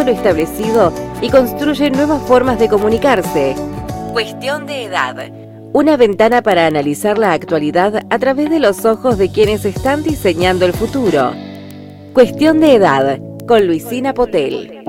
lo establecido y construyen nuevas formas de comunicarse. Cuestión de edad. Una ventana para analizar la actualidad a través de los ojos de quienes están diseñando el futuro. Cuestión de edad, con Luisina Potel.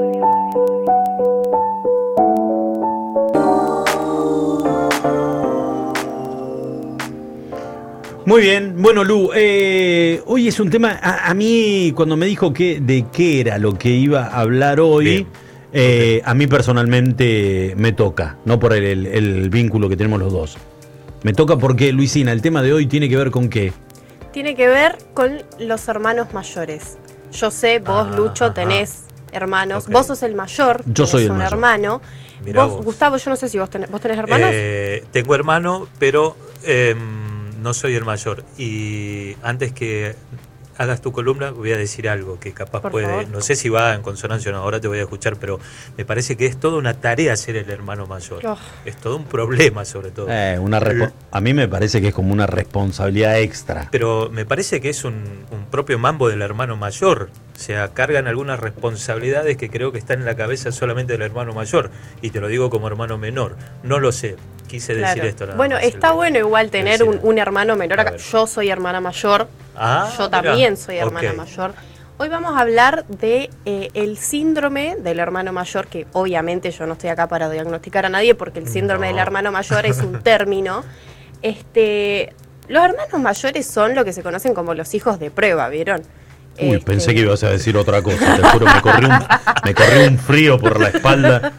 Muy bien, bueno Lu, hoy es un tema, a mí cuando me dijo de qué era lo que iba a hablar hoy, a mí personalmente me toca, no por el vínculo que tenemos los dos. Me toca porque, Luisina, el tema de hoy tiene que ver con qué. Tiene que ver con los hermanos mayores. Yo sé, vos, Lucho, tenés hermanos. Okay. Vos sos el mayor. Yo soy el mayor. Hermano. Vos, Gustavo, yo no sé si vos tenés hermanos. Tengo hermano, pero no soy el mayor. Y antes que hagas tu columna, voy a decir algo que capaz Por puede, favor. No sé si va en consonancia o no, ahora te voy a escuchar, pero me parece que es toda una tarea ser el hermano mayor. Es todo un problema, sobre todo. A mí me parece que es como una responsabilidad extra. Pero me parece que es un propio mambo del hermano mayor. O sea, cargan algunas responsabilidades que creo que están en la cabeza solamente del hermano mayor. Y te lo digo como hermano menor. No lo sé. Quise decir esto. Bueno, está bueno igual tener un hermano menor acá. Yo soy hermana mayor. Yo también soy hermana mayor. Hoy vamos a hablar de el síndrome del hermano mayor, que obviamente yo no estoy acá para diagnosticar a nadie, porque el síndrome del hermano mayor es un término. Los hermanos mayores son lo que se conocen como los hijos de prueba, ¿vieron? Pensé que ibas a decir otra cosa, te juro, me corrió un frío por la espalda.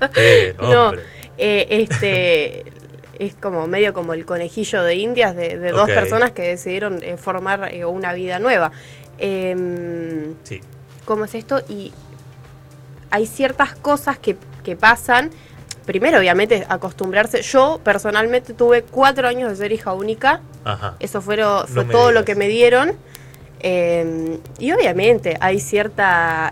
Es como medio como el conejillo de Indias de dos personas que decidieron formar una vida nueva. Sí. ¿Cómo es esto? Y hay ciertas cosas que pasan. Primero, obviamente, acostumbrarse. Yo, personalmente, tuve 4 años de ser hija única. Ajá. Eso fue todo lo que me dieron. Y obviamente hay cierta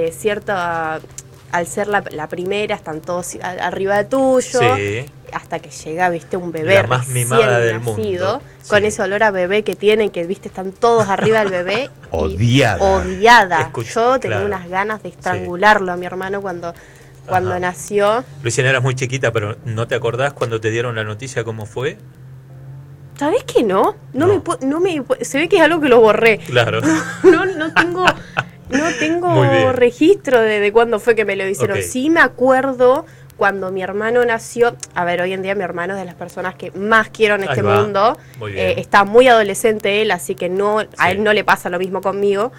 al ser la primera, están todos arriba de tuyo, hasta que llega, viste, un bebé la más mimada del mundo, con ese olor a bebé que tienen, que viste, están todos arriba del bebé. Odiada. Yo tenía unas ganas de estrangularlo a mi hermano cuando nació. Luciana, eras muy chiquita, pero ¿no te acordás cuando te dieron la noticia cómo fue? ¿Sabés que no? Se ve que es algo que lo borré. Claro. No tengo registro de cuándo fue que me lo hicieron. Okay. Sí me acuerdo cuando mi hermano nació. A ver, hoy en día mi hermano es de las personas que más quiero en este mundo. Muy bien. Está muy adolescente él, así que a él no le pasa lo mismo conmigo.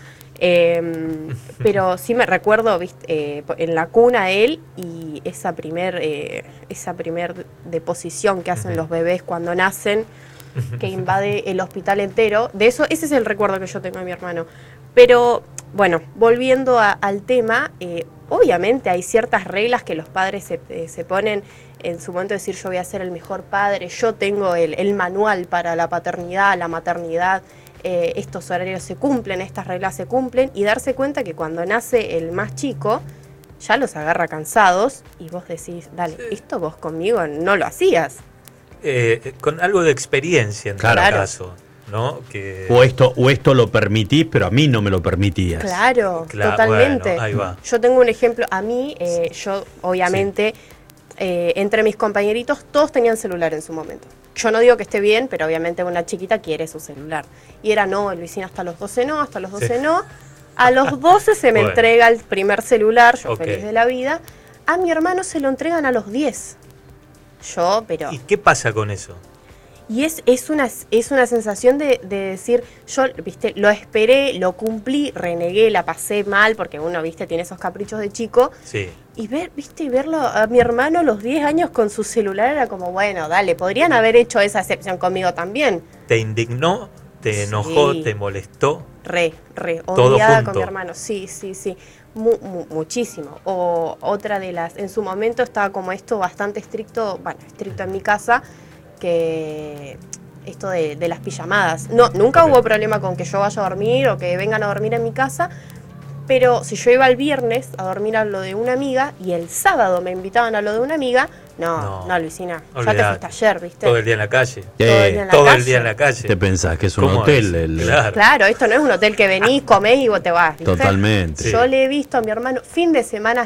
Pero sí me recuerdo, ¿viste? En la cuna él, y esa primer deposición que hacen los bebés cuando nacen, que invade el hospital entero. De eso, ese es el recuerdo que yo tengo de mi hermano. Pero bueno, volviendo al tema, obviamente hay ciertas reglas que los padres se ponen en su momento de decir: yo voy a ser el mejor padre, yo tengo el manual para la paternidad, la maternidad, estos horarios se cumplen, estas reglas se cumplen, y darse cuenta que cuando nace el más chico ya los agarra cansados y vos decís: dale, esto vos conmigo no lo hacías. Con algo de experiencia en todo caso, ¿no? O esto lo permitís, pero a mí no me lo permitías. Claro, totalmente. Bueno, ahí va. Yo tengo un ejemplo. A mí, yo obviamente, entre mis compañeritos, todos tenían celular en su momento. Yo no digo que esté bien, pero obviamente una chiquita quiere su celular. Y era: no, Luisina, hasta los 12 no, hasta los 12 no. A los 12 se me entrega el primer celular, yo feliz de la vida. A mi hermano se lo entregan a los 10. ¿Y qué pasa con eso? Y es una sensación de decir: yo, viste, lo esperé, lo cumplí, renegué, la pasé mal, porque uno, viste, tiene esos caprichos de chico. Sí. Y verlo a mi hermano a los 10 años con su celular era como: bueno, dale, podrían haber hecho esa excepción conmigo también. ¿Te indignó? ¿Te enojó? ¿Te molestó? Odiada con mi hermano. Sí. Muchísimo. O otra de las, en su momento estaba como esto bastante estricto en mi casa, que esto de las pijamadas. Nunca hubo problema con que yo vaya a dormir o que vengan a dormir en mi casa, pero si yo iba el viernes a dormir a lo de una amiga y el sábado me invitaban a lo de una amiga, no, Luisina, ya te fuiste ayer, ¿viste? Todo el día en la calle. Todo el día en la calle. ¿Te pensás que es un hotel? Claro, esto no es un hotel que venís, comés y vos te vas, ¿viste? Totalmente. Yo le he visto a mi hermano fin de semana